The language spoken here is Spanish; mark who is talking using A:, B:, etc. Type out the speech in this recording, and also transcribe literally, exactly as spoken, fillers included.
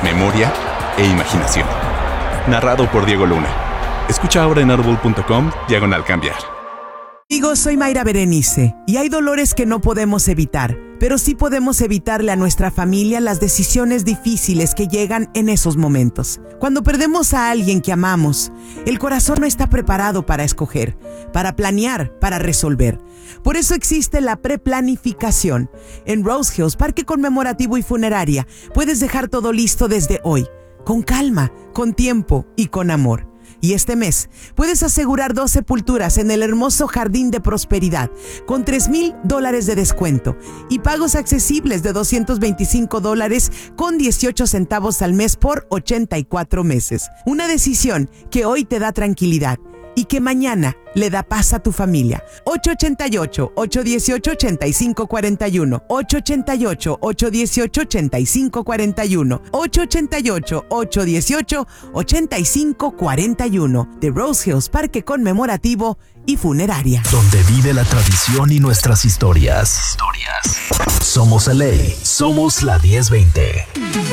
A: memoria e imaginación. Narrado por Diego Luna. Escucha ahora en audible punto com, diagonal cambiar.
B: Amigos, soy Mayra Berenice y hay dolores que no podemos evitar, pero sí podemos evitarle a nuestra familia las decisiones difíciles que llegan en esos momentos. Cuando perdemos a alguien que amamos, el corazón no está preparado para escoger, para planear, para resolver. Por eso existe la preplanificación. En Rose Hills, Parque Conmemorativo y Funeraria, puedes dejar todo listo desde hoy, con calma, con tiempo y con amor. Y este mes puedes asegurar dos sepulturas en el hermoso Jardín de Prosperidad con tres mil dólares de descuento y pagos accesibles de doscientos veinticinco dólares con dieciocho centavos al mes por ochenta y cuatro meses. Una decisión que hoy te da tranquilidad y que mañana le da paz a tu familia. ocho ocho ocho, ocho uno ocho, ocho cinco cuatro uno, ocho ocho ocho, ocho uno ocho, ocho cinco cuatro uno, ocho ocho ocho, ocho uno ocho, ocho cinco cuatro uno, de Rose Hills Parque Conmemorativo y Funeraria.
C: Donde vive la tradición y nuestras historias. Historias. Somos L A. Somos la diez veinte.